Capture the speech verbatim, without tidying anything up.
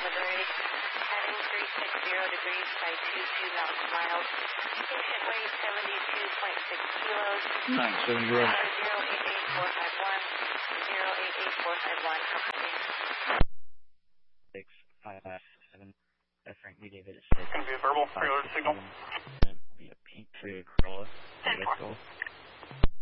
delivery. Heading three six zero degrees by two two knots miles. Patient weight seventy-two point six kilos. Thanks, seven zero. zero eight eight four five one. zero eight eight four five one. six five seven. Uh, Frank, you gave it a six. Can be a verbal, preload signal. Be a pink Toyota Corolla. ten four.